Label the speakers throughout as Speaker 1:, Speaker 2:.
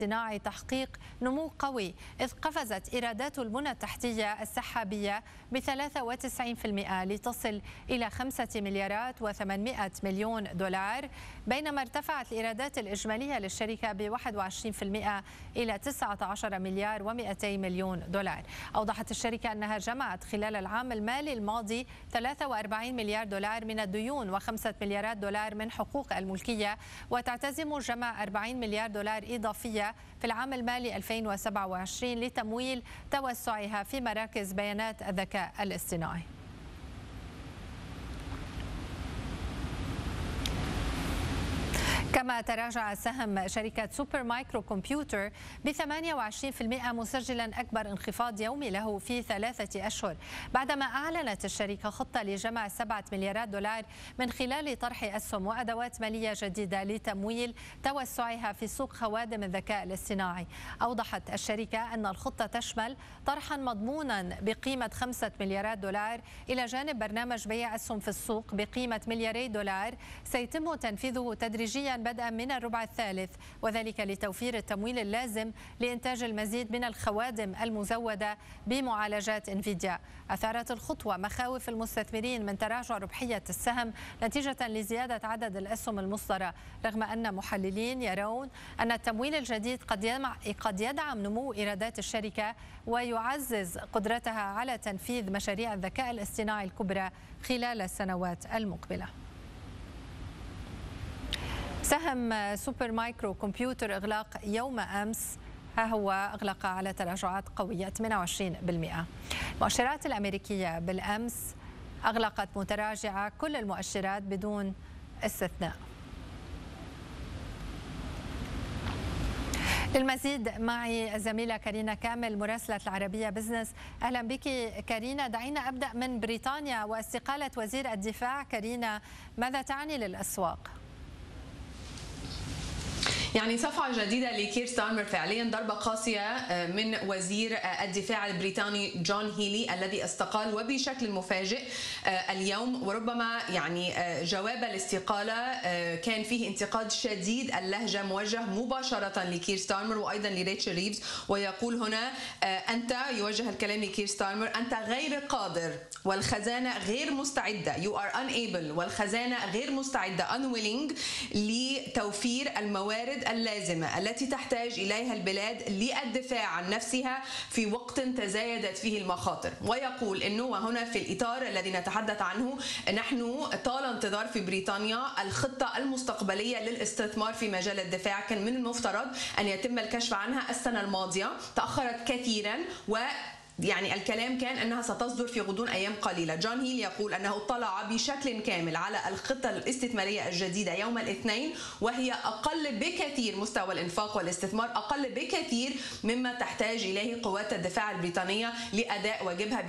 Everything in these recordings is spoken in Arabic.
Speaker 1: الاصطناعي تحقيق نمو قوي، إذ قفزت إيرادات البنى التحتية السحابية ب 93% لتصل إلى 5 مليارات و800 مليون دولار، بينما ارتفعت الإيرادات الإجمالية للشركة ب 21% إلى 19 مليار و200 مليون دولار. أوضحت الشركة أنها جمعت خلال العام المالي الماضي 43 مليار دولار من الديون و5 مليارات دولار من حقوق الملكية، وتعتزم جمع 40 مليار دولار إضافية في العام المالي 2027 لتمويل توسعها في مراكز بيانات الذكاء الاصطناعي. كما تراجع سهم شركة سوبر مايكرو كمبيوتر ب 28% مسجلا أكبر انخفاض يومي له في 3 أشهر، بعدما أعلنت الشركة خطة لجمع 7 مليارات دولار من خلال طرح أسهم وأدوات مالية جديدة لتمويل توسعها في سوق خوادم الذكاء الاصطناعي. أوضحت الشركة أن الخطة تشمل طرحا مضمونا بقيمة 5 مليارات دولار إلى جانب برنامج بيع أسهم في السوق بقيمة ملياري دولار سيتم تنفيذه تدريجيا بدءا من الربع الثالث، وذلك لتوفير التمويل اللازم لإنتاج المزيد من الخوادم المزودة بمعالجات انفيديا. أثارت الخطوة مخاوف المستثمرين من تراجع ربحية السهم نتيجة لزيادة عدد الأسهم المصدرة، رغم أن محللين يرون أن التمويل الجديد قد يدعم نمو إيرادات الشركة ويعزز قدرتها على تنفيذ مشاريع الذكاء الاصطناعي الكبرى خلال السنوات المقبلة. سهم سوبر مايكرو كمبيوتر إغلاق يوم أمس هو أغلق على تراجعات قوية 28%. المؤشرات الأمريكية بالأمس أغلقت متراجعة كل المؤشرات بدون استثناء. للمزيد معي الزميلة كارينا كامل مراسلة العربية بزنس. أهلا بك كارينا. دعينا أبدأ من بريطانيا واستقالة وزير الدفاع. كارينا، ماذا تعني للأسواق؟
Speaker 2: يعني صفعة جديدة لكير ستارمر، فعليا ضربة قاسية من وزير الدفاع البريطاني جون هيلي الذي استقال وبشكل مفاجئ اليوم، وربما يعني جواب الاستقالة كان فيه انتقاد شديد اللهجة موجه مباشرة لكير ستارمر وأيضا لريتشل ريفز، ويقول هنا أنت، يوجه الكلام لكير ستارمر، أنت غير قادر والخزانة غير مستعدة، you are unable، والخزانة غير مستعدة unwilling لتوفير الموارد اللازمة التي تحتاج إليها البلاد للدفاع عن نفسها في وقت تزايدت فيه المخاطر. ويقول أنه، وهنا في الإطار الذي نتحدث عنه، نحن طال انتظار في بريطانيا الخطة المستقبلية للاستثمار في مجال الدفاع، كان من المفترض أن يتم الكشف عنها السنة الماضية، تأخرت كثيرا، يعني الكلام كان أنها ستصدر في غضون أيام قليلة. جون هيل يقول أنه اطلع بشكل كامل على الخطة الاستثمارية الجديدة يوم الاثنين، وهي أقل بكثير، مستوى الإنفاق والاستثمار أقل بكثير مما تحتاج إليه قوات الدفاع البريطانية لأداء واجبها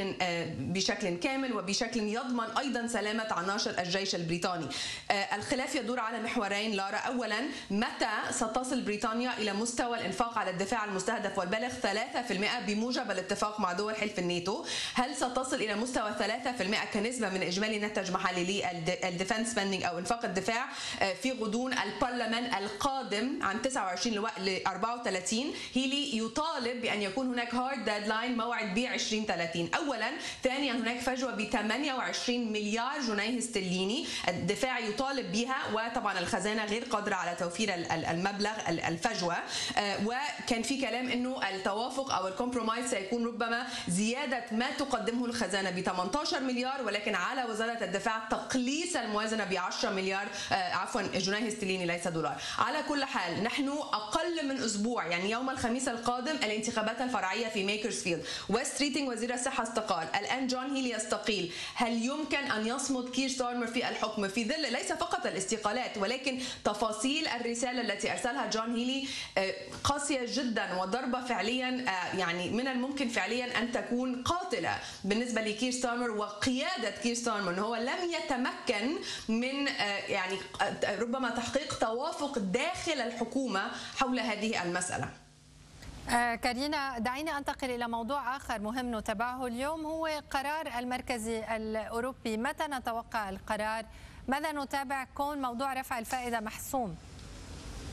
Speaker 2: بشكل كامل وبشكل يضمن أيضا سلامة عناصر الجيش البريطاني. الخلاف يدور على محورين لارا. أولا، متى ستصل بريطانيا إلى مستوى الإنفاق على الدفاع المستهدف والبالغ 3% بموجب الاتفاق مع دول حلف الناتو؟ هل ستصل إلى مستوى 3% كنسبة من إجمالي ناتج محلي للديفنس سبيندينج أو إنفاق الدفاع في غضون البرلمان القادم عن 29 ل 34؟ هيلي يطالب بأن يكون هناك هارد ديدلاين، موعد ب 2030 أولا. ثانيا، هناك فجوة ب 28 مليار جنيه استرليني الدفاع يطالب بها، وطبعا الخزانة غير قادرة على توفير المبلغ الفجوة. وكان في كلام أنه التوافق أو الكومبرومايز سيكون ربما زيادة ما تقدمه الخزانة ب 18 مليار، ولكن على وزارة الدفاع تقليص الموازنة ب 10 مليار جنيه استرليني ليس دولار. على كل حال، نحن أقل من أسبوع، يعني يوم الخميس القادم، الانتخابات الفرعية في ميكرزفيلد. ويست ريتينغ وزير الصحة استقال، الآن جون هيلي يستقيل. هل يمكن أن يصمد كير ستارمر في الحكم في ظل ليس فقط الاستقالات ولكن تفاصيل الرسالة التي أرسلها جون هيلي قاسية جدا وضربة فعليا يعني من الممكن فعليا أن تكون قاتلة بالنسبة لكير ستارمر وقيادة كير ستارمر، أنه هو لم يتمكن من يعني ربما تحقيق توافق داخل الحكومة حول هذه المسألة.
Speaker 1: كارينا، دعيني أنتقل إلى موضوع آخر مهم نتابعه اليوم، هو قرار المركزي الأوروبي. متى نتوقع القرار؟ ماذا نتابع كون موضوع رفع الفائدة محسوم؟